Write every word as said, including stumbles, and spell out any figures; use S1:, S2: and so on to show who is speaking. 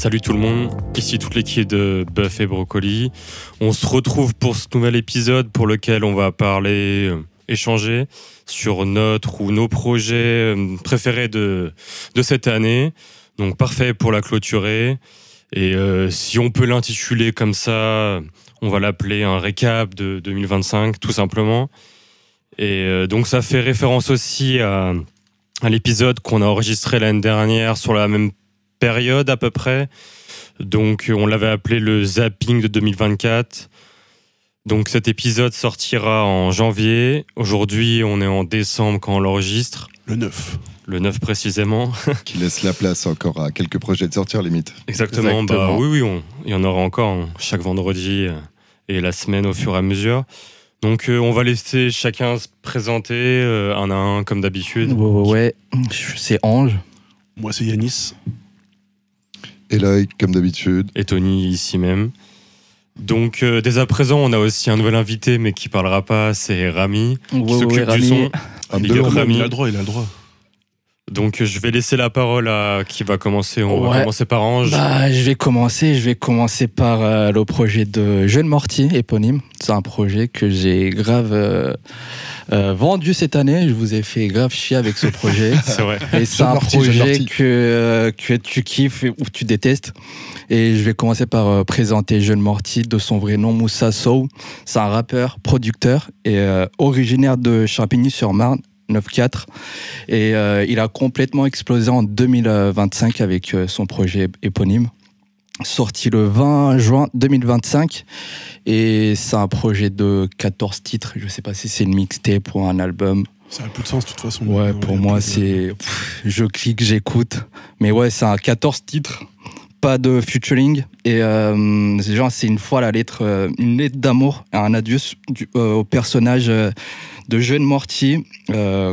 S1: Salut tout le monde, ici toute l'équipe de Bœuf et Brocoli. On se retrouve pour ce nouvel épisode pour lequel on va parler, euh, échanger sur notre ou nos projets euh, préférés de, de cette année. Donc parfait pour la clôturer. Et euh, si on peut l'intituler comme ça, on va l'appeler un récap de deux mille vingt-cinq tout simplement. Et euh, donc ça fait référence aussi à, à l'épisode qu'on a enregistré l'année dernière sur la même période à peu près. Donc on l'avait appelé le zapping de deux mille vingt-quatre. Donc cet épisode sortira en janvier. Aujourd'hui on est en décembre quand on l'enregistre.
S2: Le neuf.
S1: Le neuf précisément.
S3: Qui laisse la place encore à quelques projets de sortir limite.
S1: Exactement,
S3: Exactement.
S1: Bah, oui, oui, on, il y en aura encore hein, chaque vendredi euh, et la semaine au fur et à mesure. Donc euh, on va laisser chacun se présenter euh, un à un comme d'habitude.
S4: Ouais, ouais, c'est Ange.
S2: Moi, c'est Yanis.
S3: Eloy, comme d'habitude.
S1: Et Tony ici même. Donc euh, dès à présent on a aussi un nouvel invité mais qui parlera pas, c'est Rami qui
S4: Ouais,
S1: s'occupe
S4: ouais,
S1: du
S4: Rami.
S1: son.
S3: Un
S1: Big
S3: peu
S1: up,
S3: long.
S1: Rami.
S2: Il a le droit, il a le droit.
S1: Donc euh, je vais laisser la parole à qui va commencer. On va
S4: Ouais.
S1: commencer par Ange.
S4: Bah, je vais commencer. Je vais commencer par euh, le projet de Jeune Morty, éponyme. C'est un projet que j'ai grave euh, euh, vendu cette année. Je vous ai fait grave chier avec ce projet.
S1: C'est vrai.
S4: Et c'est
S3: Jeune
S4: un
S3: Morty, Jeune
S4: projet
S3: Morty.
S4: que, euh, que tu kiffes ou tu détestes. Et je vais commencer par euh, présenter Jeune Morty de son vrai nom, Moussa Sow. C'est un rappeur, producteur et euh, originaire de Champigny-sur-Marne. neuf quatre et euh, il a complètement explosé en deux mille vingt-cinq avec euh, son projet éponyme sorti le vingt juin deux mille vingt-cinq et c'est un projet de quatorze titres, je sais pas si c'est une mixtape ou un album.
S2: Ça n'a plus de sens de toute façon.
S4: Ouais,
S2: Non,
S4: pour
S2: il y a
S4: moi
S2: plus de-
S4: c'est pff, je clique, j'écoute, mais ouais, c'est un quatorze titres, pas de featuring et euh, c'est genre c'est une fois la lettre euh, une lettre d'amour et un adieu du- euh, au personnage euh, de Jeune Morty, euh,